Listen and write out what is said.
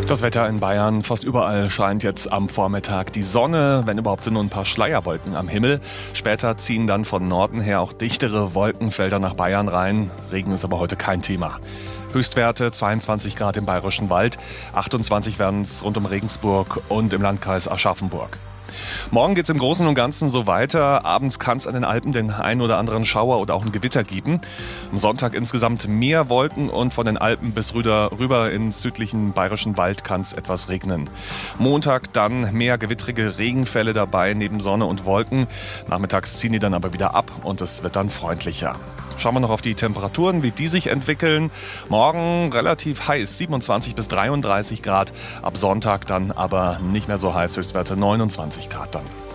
Das Wetter in Bayern, fast überall scheint jetzt am Vormittag die Sonne. Wenn überhaupt, sind nur ein paar Schleierwolken am Himmel. Später ziehen dann von Norden her auch dichtere Wolkenfelder nach Bayern rein. Regen ist aber heute kein Thema. Höchstwerte 22 Grad im Bayerischen Wald, 28 werden es rund um Regensburg und im Landkreis Aschaffenburg. Morgen geht es im Großen und Ganzen so weiter. Abends kann es an den Alpen den ein oder anderen Schauer oder auch ein Gewitter geben. Am Sonntag insgesamt mehr Wolken und von den Alpen bis rüber ins südlichen Bayerischen Wald kann es etwas regnen. Montag dann mehr gewittrige Regenfälle dabei, neben Sonne und Wolken. Nachmittags ziehen die dann aber wieder ab und es wird dann freundlicher. Schauen wir noch auf die Temperaturen, wie die sich entwickeln. Morgen relativ heiß, 27 bis 33 Grad. Ab Sonntag dann aber nicht mehr so heiß, Höchstwerte 29 Grad dann.